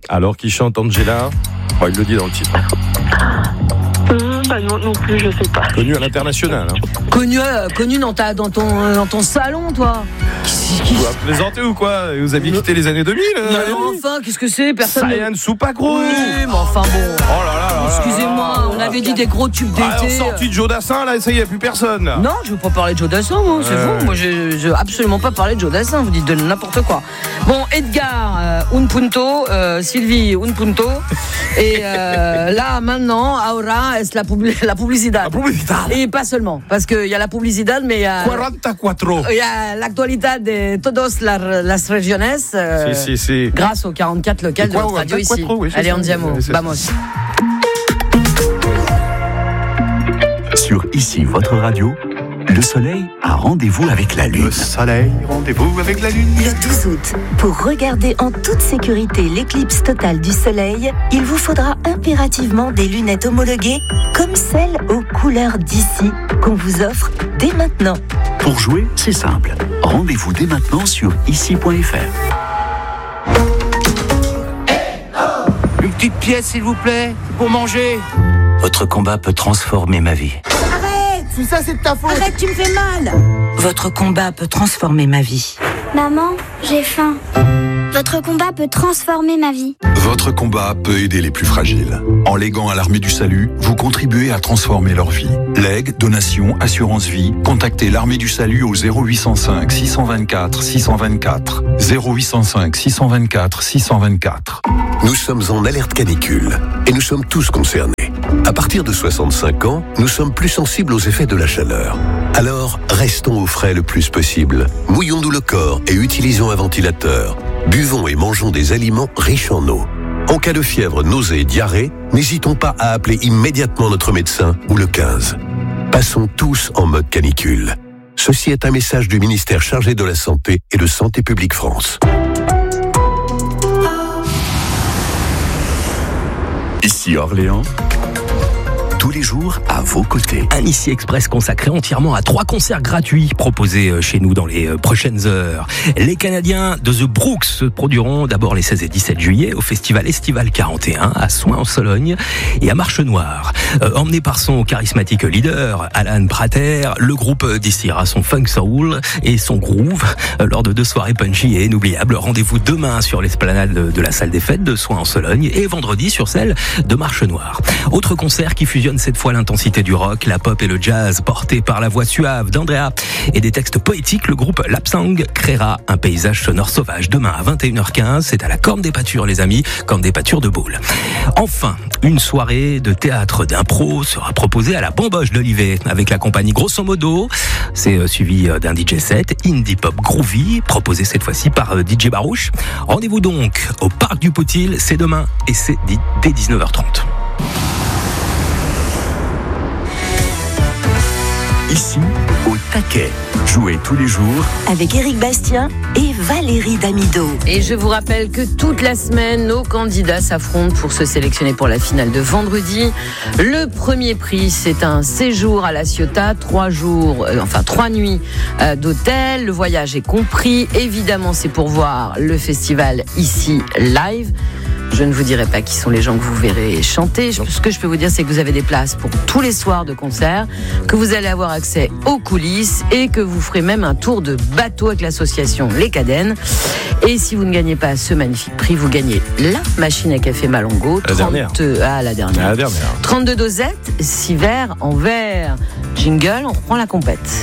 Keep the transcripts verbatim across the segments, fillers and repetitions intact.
Alors qui chante Angela? Oh, il le dit dans le titre. Hum, bah non, non plus, je sais pas. Connu à l'international. Hein. Connu, euh, connu dans, ta, dans, ton, euh, dans ton salon, toi. Qui, qui... Vous vous plaisantez ou quoi? Vous aviez quitté les années deux mille euh, Non, non, enfin, qu'est-ce que c'est? Personne. Sayan Soupacro. Oui, mais enfin bon. Oh là là là. Excusez-moi, on avait dit des gros tubes d'été. Ah, sorti de Joe Dassin, là, ça y est, plus personne. Là. Non, je veux pas parler de Joe Dassin, moi, c'est Ouais. vous. Moi, je, je veux absolument pas parler de Joe Dassin. Vous dites de n'importe quoi. Bon, Edgar, euh, un punto, euh, Sylvie, un punto. Et euh, là, maintenant, ahora, es la, publi- la publicidad. La publicidad. Et pas seulement, parce qu'il y a la publicidad, mais il y a. quarante-quatre. Il y a l'actualité de todos las, las regiones. Euh, Si, si, si. Grâce aux quarante-quatre locales de Quoi, notre radio ici. quarante-quatre, oui, c'est Allez, ça. andiamo. C'est- Vamos. Sur Ici votre radio, le soleil a rendez-vous avec la lune. Le soleil, rendez-vous avec la lune. Le douze août, pour regarder en toute sécurité l'éclipse totale du soleil, il vous faudra impérativement des lunettes homologuées comme celles aux couleurs d'ici qu'on vous offre dès maintenant. Pour jouer, c'est simple. Rendez-vous dès maintenant sur ici point f r. Une petite pièce, s'il vous plaît, pour manger. Votre combat peut transformer ma vie. Tout ça, c'est de ta faute. Arrête, tu me fais mal. Votre combat peut transformer ma vie. Maman, j'ai faim. Votre combat peut transformer ma vie. Votre combat peut aider les plus fragiles. En léguant à l'Armée du Salut, vous contribuez à transformer leur vie. Legs, donations, assurance vie, contactez l'Armée du Salut au zéro huit cent cinq six cent vingt-quatre six cent vingt-quatre. zéro huit cent cinq six cent vingt-quatre six cent vingt-quatre. Nous sommes en alerte canicule et nous sommes tous concernés. À partir de soixante-cinq ans, nous sommes plus sensibles aux effets de la chaleur. Alors, restons au frais le plus possible. Mouillons-nous le corps et utilisons un ventilateur. Buvons et mangeons des aliments riches en eau. En cas de fièvre, nausée et diarrhée, n'hésitons pas à appeler immédiatement notre médecin ou le quinze. Passons tous en mode canicule. Ceci est un message du ministère chargé de la Santé et de Santé publique France. Ici Orléans, tous les jours à vos côtés. Un Ici Express consacré entièrement à trois concerts gratuits proposés chez nous dans les prochaines heures. Les Canadiens de The Brooks se produiront d'abord les seize et dix-sept juillet au festival Estival quarante et un à Soins-en-Sologne et à Marche-Noire. Euh, emmené par son charismatique leader, Alan Prater, le groupe distillera son funk soul et son groove euh, lors de deux soirées punchy et inoubliables. Rendez-vous demain sur l'esplanade de, de la salle des fêtes de Soins-en-Sologne et vendredi sur celle de Marche-Noire. Autre concert qui fusionne cette fois l'intensité du rock, la pop et le jazz, porté par la voix suave d'Andrea et des textes poétiques. Le groupe Lapsang créera un paysage sonore sauvage. Demain à vingt et une heures quinze, c'est à la Corne des Pâtures, les amis, Corne des Pâtures de Baule. Enfin, une soirée de théâtre d'impro sera proposée à la Bamboche d'Olivet avec la compagnie Grosso Modo. C'est suivi d'un D J set indie pop groovy, proposé cette fois-ci par D J Barouche. Rendez-vous donc au Parc du Poutil, c'est demain et c'est dès dix-neuf heures trente. Ici, au taquet. Jouez tous les jours Avec Éric Bastien et Valérie Damido. Et je vous rappelle que toute la semaine, nos candidats s'affrontent pour se sélectionner pour la finale de vendredi. Le premier prix, c'est un séjour à La Ciotat, trois jours, euh, enfin trois nuits euh, d'hôtel. Le voyage est compris. Évidemment, c'est pour voir le festival ici live. Je ne vous dirai pas qui sont les gens que vous verrez chanter. Ce que je peux vous dire, c'est que vous avez des places pour tous les soirs de concert, que vous allez avoir accès aux coulisses et que vous ferez même un tour de bateau avec l'association Les Cadènes. Et si vous ne gagnez pas ce magnifique prix, vous gagnez la machine à café Malongo. La dernière. Ah, la dernière. La dernière. trente-deux dosettes, six verres en verre. Jingle, on reprend la compète.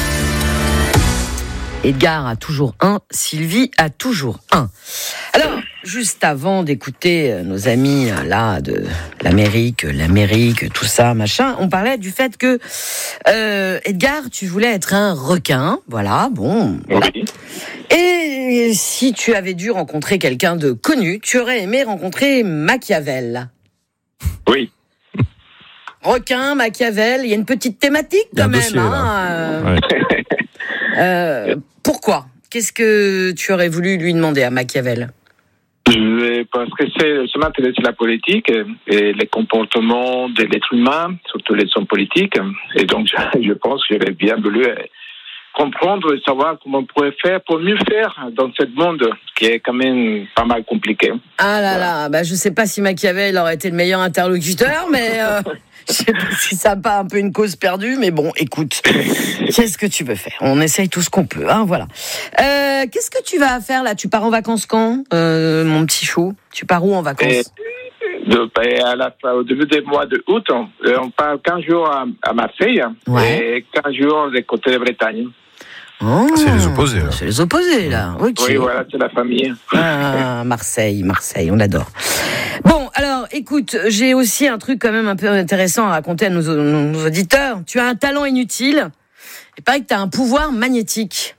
Edgar a toujours un, Sylvie a toujours un. Alors, juste avant d'écouter nos amis là de l'Amérique, l'Amérique, tout ça, machin, on parlait du fait que euh, Edgar, tu voulais être un requin, voilà, bon. Voilà. Oui. Et si tu avais dû rencontrer quelqu'un de connu, tu aurais aimé rencontrer Machiavel. Oui. Requin, Machiavel, il y a une petite thématique quand même. Dossier, hein, euh, ouais. euh, pourquoi ? Qu'est-ce que tu aurais voulu lui demander à Machiavel ? Je pense que c'est, je m'intéresse à la politique et les comportements de l'être humain, surtout les hommes politiques. Et donc, je, je pense que j'aurais bien voulu comprendre et savoir comment on pourrait faire pour mieux faire dans ce monde qui est quand même pas mal compliqué. Ah là là, bah je sais pas si Machiavel aurait été le meilleur interlocuteur, mais euh, je sais pas si ça n'a pas un peu une cause perdue, mais bon, écoute, qu'est-ce que tu veux faire ? On essaye tout ce qu'on peut, hein, voilà. Euh, qu'est-ce que tu vas faire là ? Tu pars en vacances quand, euh, mon petit chou ? Tu pars où en vacances ? Et, de, à la, au début du mois de août, on, on part quinze jours à, à Marseille ouais. et quinze jours des côtés de Bretagne. Oh, c'est les opposés, là. C'est les opposés, là. Okay. Oui, voilà, c'est la famille. Ah, Marseille, Marseille, on l'adore. Bon, alors, écoute, j'ai aussi un truc quand même un peu intéressant à raconter à nos, nos auditeurs. Tu as un talent inutile. Il paraît que tu as un pouvoir magnétique.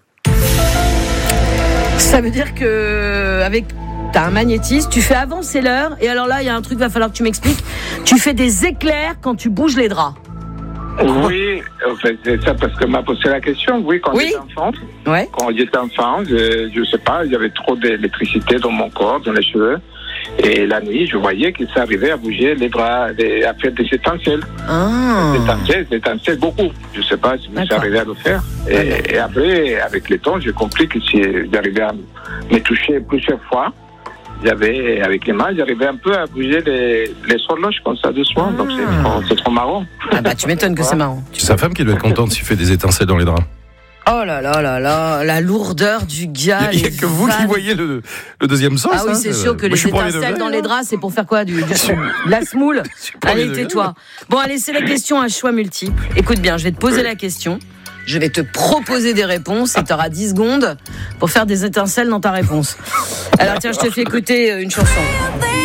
Ça veut dire que, avec, t'as un magnétisme, tu fais avancer l'heure, et alors là, il y a un truc, va falloir que tu m'expliques. Tu fais des éclairs quand tu bouges les draps. Oui, en fait, c'est ça parce que m'a posé la question. Oui, quand oui. j'étais enfant, ouais. quand j'étais enfant, je, je sais pas, il y avait trop d'électricité dans mon corps, dans les cheveux, et la nuit, je voyais que ça arrivait à bouger les bras, les, à faire des étincelles. Ah. Des étincelles, des étincelles beaucoup. Je sais pas si ça arrivait à le faire. Et, et après, avec le temps, j'ai compris que si j'arrivais à me toucher plusieurs fois. J'avais, avec les mains, j'arrivais un peu à bouger les, les horloges comme ça doucement, ah. donc c'est, c'est trop marrant. Ah bah tu m'étonnes que c'est marrant. C'est sa femme qui doit être contente s'il fait des étincelles dans les draps. Oh là là là là, la lourdeur du gars. Il n'y a que vous vannes. Qui voyez le, le deuxième sens. Ah oui, hein, c'est c'est sûr que moi, les étincelles dans les draps, c'est pour faire quoi du, du, de la semoule. Allez, tais-toi. Bon, allez, c'est la question à choix multiple. Écoute bien, je vais te poser oui. la question. Je vais te proposer des réponses et tu auras dix secondes pour faire des étincelles dans ta réponse. Alors tiens, je te fais écouter une chanson.